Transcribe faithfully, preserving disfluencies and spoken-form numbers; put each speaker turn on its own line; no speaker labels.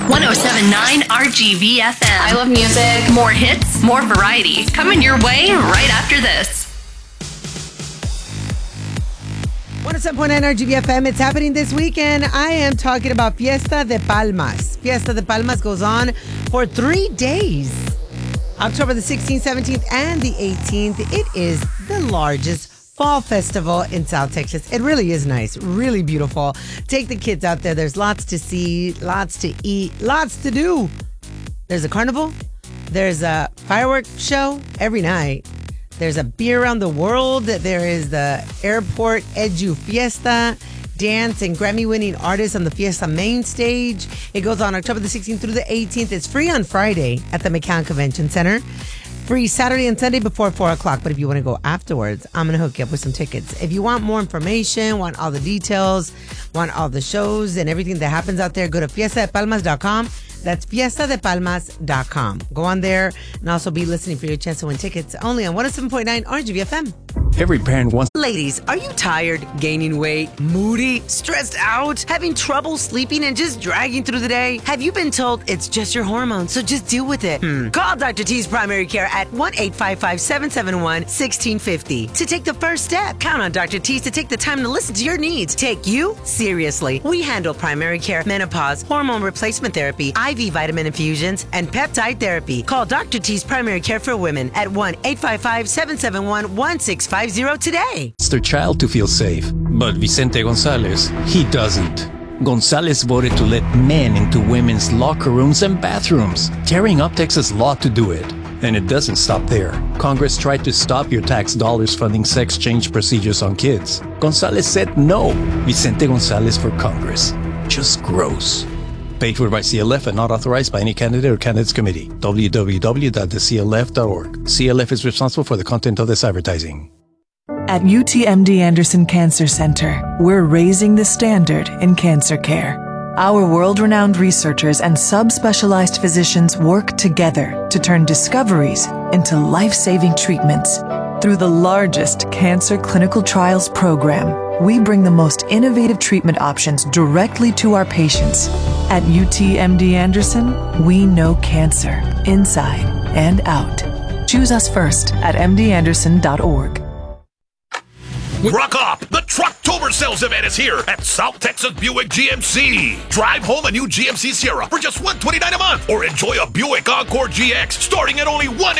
one oh seven point nine R G V F M.
I love music.
More hits, more variety. Coming your way right after this.
one oh seven point nine R G V F M. It's happening this weekend. I am talking about Fiesta de Palmas. Fiesta de Palmas goes on for three days. October the sixteenth, seventeenth, and the eighteenth. It is the largest fall festival in South Texas. It really is nice, really beautiful. Take the kids out there. There's lots to see, lots to eat, lots to do. There's a carnival. There's a fireworks show every night. There's a beer around the world. There is the airport Edu Fiesta, dance and Grammy-winning artists on the Fiesta main stage. It goes on October the sixteenth through the eighteenth. It's free on Friday at the McCown Convention Center. Free Saturday and Sunday before four o'clock. But if you want to go afterwards, I'm going to hook you up with some tickets. If you want more information, want all the details, want all the shows and everything that happens out there, go to fiesta de palmas dot com. That's fiesta de palmas dot com. Go on there and also be listening for your chance to win tickets only on one oh seven point nine R G V F M.
Every parent wants...
Ladies, are you tired, gaining weight, moody, stressed out, having trouble sleeping, and just dragging through the day? Have you been told it's just your hormones, so just deal with it? Hmm. Call Doctor T's Primary Care at one eight five five, seven seven one, one six five zero to take the first step. Count on Doctor T's to take the time to listen to your needs. Take you seriously. We handle primary care, menopause, hormone replacement therapy, I V vitamin infusions, and peptide therapy. Call Doctor T's Primary Care for Women at one eight five five, seven seven one, one six five zero today.
It's their child to feel safe. But Vicente Gonzalez, he doesn't. Gonzalez voted to let men into women's locker rooms and bathrooms, tearing up Texas law to do it. And it doesn't stop there. Congress tried to stop your tax dollars funding sex change procedures on kids. Gonzalez said no. Vicente Gonzalez for Congress. Just gross. Paid for by C L F and not authorized by any candidate or candidates committee. w w w dot the c l f dot org. C L F is responsible for the content of this advertising.
At U T M D Anderson Cancer Center, we're raising the standard in cancer care. Our world-renowned researchers and subspecialized physicians work together to turn discoveries into life-saving treatments. Through the largest cancer clinical trials program, we bring the most innovative treatment options directly to our patients. At U T M D Anderson, we know cancer inside and out. Choose us first at m d anderson dot org.
Rock up! The Trucktober sales event is here at South Texas Buick G M C. Drive home a new G M C Sierra for just one hundred twenty-nine dollars a month or enjoy a Buick Encore G X starting at only one